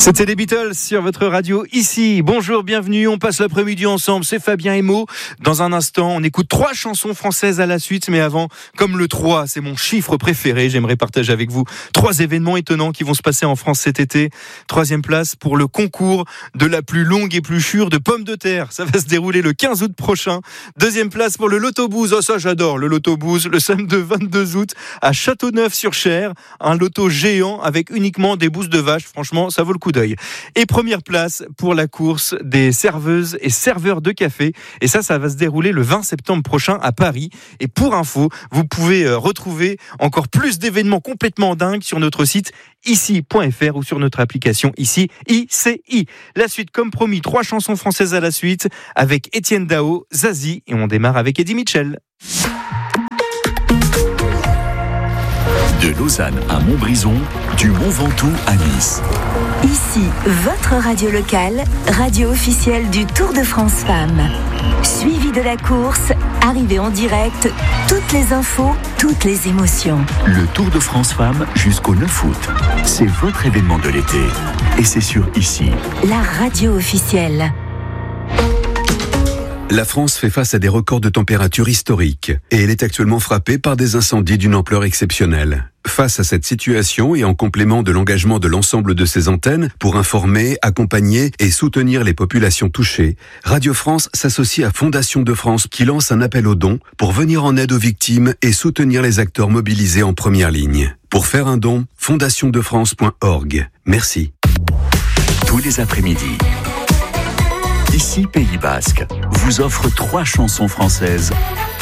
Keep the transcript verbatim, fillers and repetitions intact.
C'était les Beatles sur votre radio ici. Bonjour, bienvenue, on passe l'après-midi ensemble, c'est Fabien et Mo. Dans un instant, on écoute trois chansons françaises à la suite, mais avant, comme le trois, c'est mon chiffre préféré, j'aimerais partager avec vous trois événements étonnants qui vont se passer en France cet été. Troisième place pour le concours de la plus longue épluchure de pommes de terre. Ça va se dérouler le quinze août prochain. Deuxième place pour le Loto-Boost. Oh ça j'adore, le Loto-Boost, le samedi vingt-deux août à Châteauneuf-sur-Cher. Un loto géant avec uniquement des bousses de vache. Franchement, ça vaut le coup d'œil. Et première place pour la course des serveuses et serveurs de café. Et ça, ça va se dérouler le vingt septembre prochain à Paris. Et pour info, vous pouvez retrouver encore plus d'événements complètement dingues sur notre site ici point f r ou sur notre application ici, I C I. La suite, comme promis, trois chansons françaises à la suite avec Étienne Dao, Zazie, et on démarre avec Eddie Mitchell. De Lausanne à Montbrison, du Mont Ventoux à Nice. Ici, votre radio locale, radio officielle du Tour de France Femmes. Suivi de la course, arrivée en direct, toutes les infos, toutes les émotions. Le Tour de France Femmes jusqu'au neuf août. C'est votre événement de l'été. Et c'est sur Ici. La radio officielle. La France fait face à des records de température historiques et elle est actuellement frappée par des incendies d'une ampleur exceptionnelle. Face à cette situation et en complément de l'engagement de l'ensemble de ses antennes pour informer, accompagner et soutenir les populations touchées, Radio France s'associe à Fondation de France qui lance un appel aux dons pour venir en aide aux victimes et soutenir les acteurs mobilisés en première ligne. Pour faire un don, fondation de france point org. Merci. Tous les après-midi, Ici Pays Basque vous offre trois chansons françaises